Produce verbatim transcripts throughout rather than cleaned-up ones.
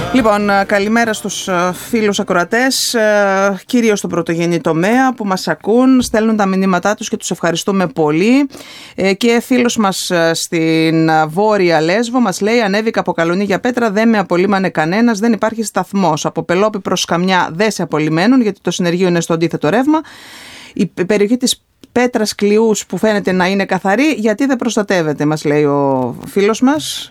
Λοιπόν, καλημέρα στους φίλους ακροατές, κυρίως στον πρωτογενή τομέα που μας ακούν, στέλνουν τα μηνύματά τους και τους ευχαριστούμε πολύ. Και φίλος μας στην Βόρεια Λέσβο μας λέει: ανέβηκα από Καλονή για Πέτρα, δεν με απολύμανε κανένας, δεν υπάρχει σταθμός. Από Πελόπη προς Καμιά δεν σε απολυμένουν γιατί το συνεργείο είναι στο αντίθετο ρεύμα. Η περιοχή της Πέτρας Κλειούς που φαίνεται να είναι καθαρή, γιατί δεν προστατεύεται, μας λέει ο φίλος μας.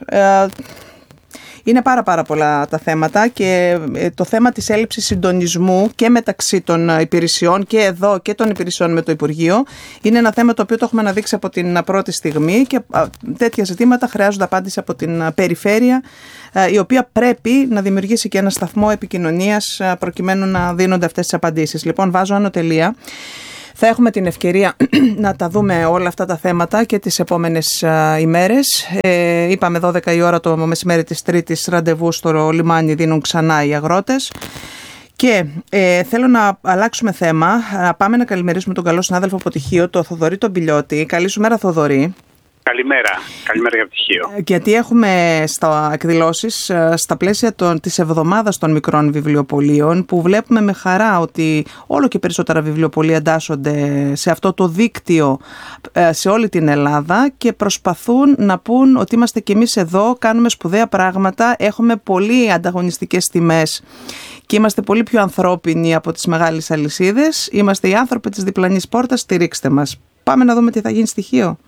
Είναι πάρα πάρα πολλά τα θέματα και το θέμα της έλλειψης συντονισμού και μεταξύ των υπηρεσιών και εδώ και των υπηρεσιών με το Υπουργείο είναι ένα θέμα το οποίο το έχουμε αναδείξει από την πρώτη στιγμή και τέτοια ζητήματα χρειάζονται απάντηση από την περιφέρεια, η οποία πρέπει να δημιουργήσει και ένα σταθμό επικοινωνίας προκειμένου να δίνονται αυτές τις απαντήσεις. Λοιπόν, βάζω άνω τελεία. Θα έχουμε την ευκαιρία να τα δούμε όλα αυτά τα θέματα και τις επόμενες α, ημέρες. Ε, είπαμε δώδεκα η ώρα το μεσημέρι της Τρίτης, ραντεβού στο λιμάνι δίνουν ξανά οι αγρότες. Και ε, θέλω να αλλάξουμε θέμα, να πάμε να καλημερίσουμε τον καλό συνάδελφο από Τυχείο, τον Θοδωρή τον Πιλιώτη. Καλή σου μέρα, Θοδωρή. Καλημέρα. Καλημέρα για Τυχείο. Γιατί έχουμε στα εκδηλώσεις στα πλαίσια των, της εβδομάδας των μικρών βιβλιοπωλείων που βλέπουμε με χαρά ότι όλο και περισσότερα βιβλιοπωλεία εντάσσονται σε αυτό το δίκτυο σε όλη την Ελλάδα και προσπαθούν να πούν ότι είμαστε κι εμείς εδώ, κάνουμε σπουδαία πράγματα, έχουμε πολύ ανταγωνιστικές τιμές και είμαστε πολύ πιο ανθρώπινοι από τις μεγάλες αλυσίδες. Είμαστε οι άνθρωποι της διπλανής πόρτας, στηρίξτε μας. Πάμε να δούμε τι θα γίνει στοιχείο.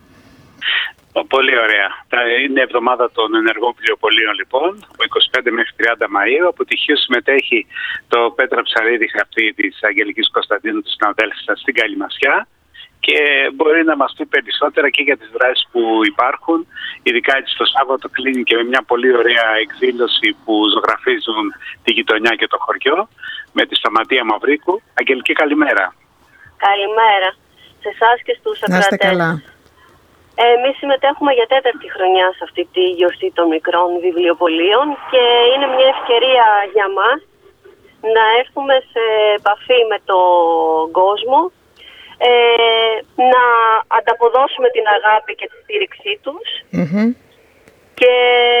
Πολύ ωραία. Είναι εβδομάδα των ενεργών βιβλιοπωλείων λοιπόν, από είκοσι πέντε μέχρι τριάντα Μαΐου. Από Τυχείο συμμετέχει το Πέτρα Ψαρίδη, αυτή της Αγγελικής Κωνσταντίνου, του συναδέλφου σας, στην Καλυμασιά, και μπορεί να μας πει περισσότερα και για τις δράσεις που υπάρχουν. Ειδικά έτσι το Σάββατο κλείνει και με μια πολύ ωραία εκδήλωση που ζωγραφίζουν τη γειτονιά και το χωριό με τη Σταματία Μαυρίκου. Αγγελική, καλημέρα. Καλημέρα σε εσάς και στους ακροατές. Να είστε καλά. Εμείς συμμετέχουμε για τέταρτη χρονιά σε αυτή τη γιορτή των μικρών βιβλιοπωλείων και είναι μια ευκαιρία για μας να έρθουμε σε επαφή με τον κόσμο, ε, να ανταποδώσουμε την αγάπη και τη στήριξή τους mm-hmm. και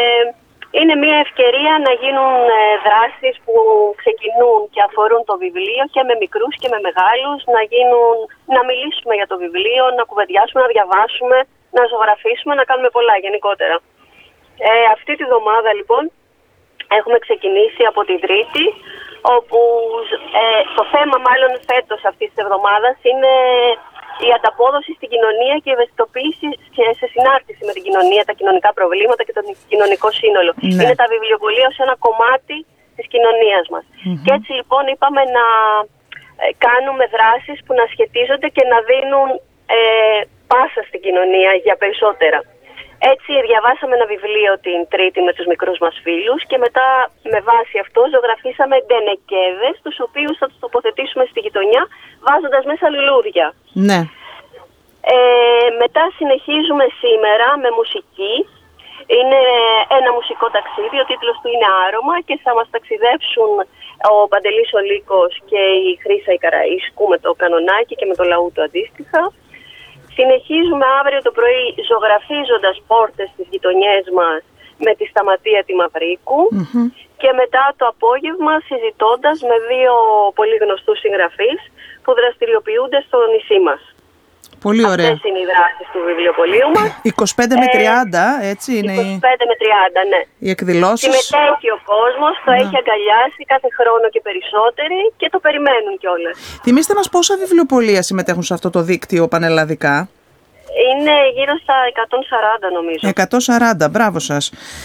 είναι μια ευκαιρία να γίνουν δράσεις που ξεκινούν και αφορούν το βιβλίο και με μικρούς και με μεγάλους, να, γίνουν, να μιλήσουμε για το βιβλίο, να κουβεντιάσουμε, να διαβάσουμε, να ζωγραφίσουμε, να κάνουμε πολλά γενικότερα. Ε, αυτή τη βδομάδα λοιπόν έχουμε ξεκινήσει από την Τρίτη, όπου ε, το θέμα μάλλον φέτος αυτής της εβδομάδας είναι η ανταπόδοση στην κοινωνία και η ευαισθητοποίηση σε συνάρτηση με την κοινωνία, τα κοινωνικά προβλήματα και το κοινωνικό σύνολο. Ναι. Είναι τα βιβλιοπωλεία ως ένα κομμάτι της κοινωνίας μας. Mm-hmm. Και έτσι λοιπόν είπαμε να ε, κάνουμε δράσεις που να σχετίζονται και να δίνουν ε, πάσα στην κοινωνία για περισσότερα. Έτσι διαβάσαμε ένα βιβλίο την Τρίτη με τους μικρούς μας φίλους και μετά με βάση αυτό ζωγραφίσαμε ντενεκέδες, τους οποίους θα τους τοποθετήσουμε στη γειτονιά βάζοντας μέσα λουλούδια. Ναι. Ε, μετά συνεχίζουμε σήμερα με μουσική. Είναι ένα μουσικό ταξίδι, ο τίτλος του είναι Άρωμα και θα μας ταξιδέψουν ο Παντελής ο Λύκος και η Χρύσα η Καραΐσκου με το κανονάκι και με το λαού του αντίστοιχα. Συνεχίζουμε αύριο το πρωί ζωγραφίζοντας πόρτες στις γειτονιές μας με τη Σταματία τη Μαυρίκου mm-hmm. και μετά το απόγευμα συζητώντας με δύο πολύ γνωστούς συγγραφείς που δραστηριοποιούνται στο νησί μας. Πολύ ωραία. Αυτές είναι οι δράσεις του βιβλιοπωλείου μας. είκοσι πέντε με τριάντα, έτσι είναι. είκοσι πέντε με τριάντα, ναι. Οι εκδηλώσεις. Συμμετέχει ο κόσμος, το έχει αγκαλιάσει κάθε χρόνο και περισσότεροι και το περιμένουν κιόλας. Θυμήστε μας πόσα βιβλιοπωλεία συμμετέχουν σε αυτό το δίκτυο πανελλαδικά. Είναι γύρω στα εκατόν σαράντα νομίζω. εκατόν σαράντα, μπράβο σας.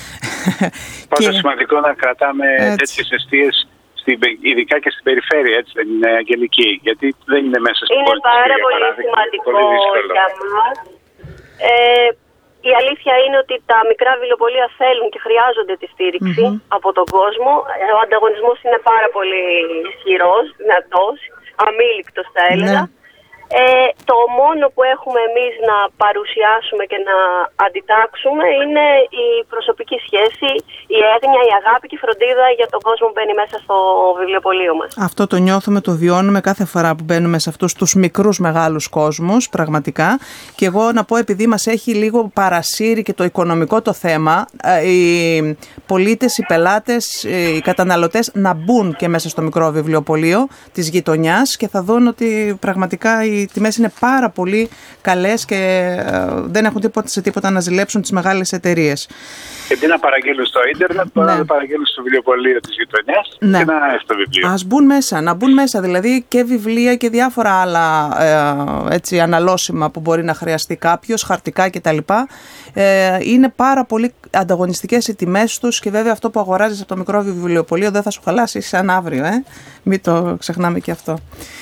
Πόσο και... σημαντικό να κρατάμε έτσι. τέτοιες εστίες, ειδικά και στην περιφέρεια, έτσι δεν είναι, Αγγελική, γιατί δεν είναι μέσα στην πόλη. Είναι πάρα πολύ σημαντικό πολύ για μας. Ε, η αλήθεια είναι ότι τα μικρά βιβλιοπωλεία θέλουν και χρειάζονται τη στήριξη mm-hmm. από τον κόσμο. Ο ανταγωνισμός είναι πάρα πολύ ισχυρός, δυνατός, αμήλικτος θα έλεγα. Ναι. Ε, το μόνο που έχουμε εμείς να παρουσιάσουμε και να αντιτάξουμε είναι η προσωπική σχέση, η έγνοια, η αγάπη και η φροντίδα για τον κόσμο που μπαίνει μέσα στο βιβλιοπωλείο μας. Αυτό το νιώθουμε, το βιώνουμε κάθε φορά που μπαίνουμε σε αυτούς τους μικρούς μεγάλους κόσμους, πραγματικά. Και εγώ να πω, επειδή μας έχει λίγο παρασύρει και το οικονομικό το θέμα, οι πολίτες, οι πελάτες, οι καταναλωτές να μπουν και μέσα στο μικρό βιβλιοπωλείο της γειτονιάς και θα δουν ότι πραγματικά οι τιμές είναι πάρα πολύ καλές και δεν έχουν τίποτα σε τίποτα να ζηλέψουν τις μεγάλες εταιρείες. Γιατί να παραγγείλουν στο ίντερνετ, μπορεί ναι. να παραγγείλουν στο βιβλιοπωλείο της γειτονιάς ναι. και να έρθει το βιβλίο. Ας μπουν μέσα, να μπουν μέσα, δηλαδή και βιβλία και διάφορα άλλα ε, έτσι, αναλώσιμα που μπορεί να χρειαστεί κάποιος, χαρτικά κτλ. Ε, είναι πάρα πολύ ανταγωνιστικές οι τιμές τους και βέβαια αυτό που αγοράζεις από το μικρό βιβλιοπωλείο δεν θα σου χαλάσει σαν αύριο, ε? Μην το ξεχνάμε και αυτό.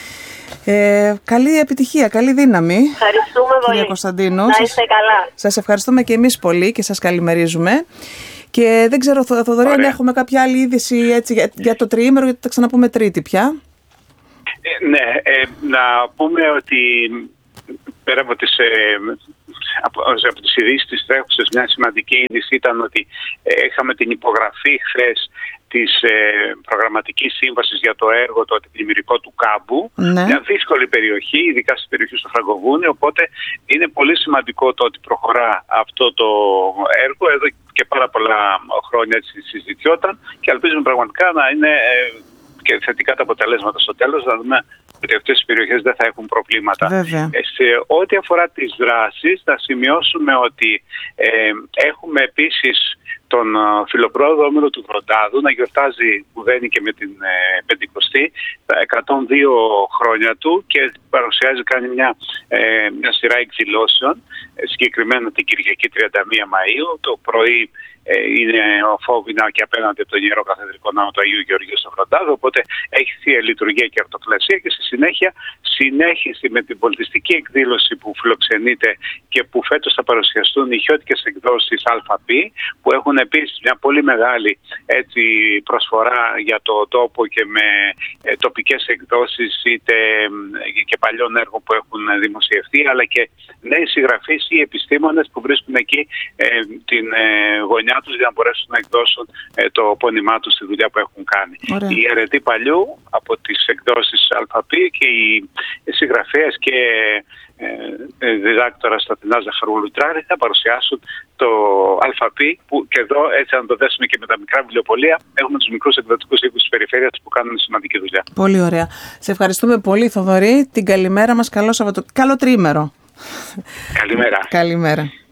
Ε, καλή επιτυχία, καλή δύναμη. Ευχαριστούμε πολύ, κυρία Κωνσταντίνου. Να είστε καλά. Σας ευχαριστούμε και εμείς πολύ και σας καλημερίζουμε. Και δεν ξέρω, Θοδωρή, αν έχουμε κάποια άλλη είδηση έτσι, για, για το τριήμερο, γιατί θα ξαναπούμε Τρίτη πια. Ε, ναι, ε, να πούμε ότι πέρα από τις, ε, από, από τις ειδήσεις της τρέχουσας, μια σημαντική είδηση ήταν ότι ε, είχαμε την υπογραφή χθες της ε, προγραμματικής σύμβασης για το έργο το αντιπλημμυρικό του Κάμπου. Ναι. Μια δύσκολη περιοχή, ειδικά στις περιοχές του Φραγκοβούνι, οπότε είναι πολύ σημαντικό το ότι προχωρά αυτό το έργο. Εδώ και πάρα πολλά χρόνια έτσι συζητιόταν και ελπίζουμε πραγματικά να είναι ε, και θετικά τα αποτελέσματα στο τέλος, να δούμε ότι αυτές οι περιοχές δεν θα έχουν προβλήματα. Ε, σε ό,τι αφορά τις δράσεις, θα σημειώσουμε ότι ε, έχουμε επίσης τον φιλοπρόεδρο Όμηρο του Βροντάδου να γιορτάζει που δένει και με την ε, πεντηκοστή τα εκατόν δύο χρόνια του και παρουσιάζει, κάνει μια, ε, μια σειρά εκδηλώσεων, ε, συγκεκριμένα την Κυριακή τριάντα μία Μαΐου. Το πρωί ε, είναι ο Φόβηνα και απέναντι από τον Ιερό Καθεδρικό Ναό του Αγίου Γεωργίου στο Βροντάδο, οπότε έχει θεία λειτουργία και αρτοκλασία και στη συνέχεια συνέχιση με την πολιτιστική εκδήλωση που φιλοξενείται και που φέτος θα παρουσιαστούν ηχιώτικες εκδόσεις ΑΠ, που έχουν επίσης μια πολύ μεγάλη έτσι, προσφορά για το τόπο και με ε, τοπικές εκδόσεις είτε ε, και παλιών έργων που έχουν δημοσιευτεί, αλλά και νέοι συγγραφείς ή επιστήμονες που βρίσκουν εκεί ε, την ε, γωνιά τους για να μπορέσουν να εκδώσουν ε, το πόνημά τους στη δουλειά που έχουν κάνει. Ωραία. Η αιρετή παλιού από τις εκδόσεις ΑΠ και οι συγγραφέες και ε, διδάκτορα στα Αθηνά Ζαχαρούλου Τράρη θα παρουσιάσουν το ΑΠ, που και εδώ έτσι αν το δέσουμε και με τα μικρά βιβλιοπωλεία έχουμε τους μικρούς εκδοτικούς οίκους της περιφέρειας που κάνουν σημαντική δουλειά. Πολύ ωραία. Σε ευχαριστούμε πολύ, Θοδωρή. Την καλημέρα μας. Καλό Σαββατο... Καλό τριήμερο. Καλημέρα. Καλημέρα.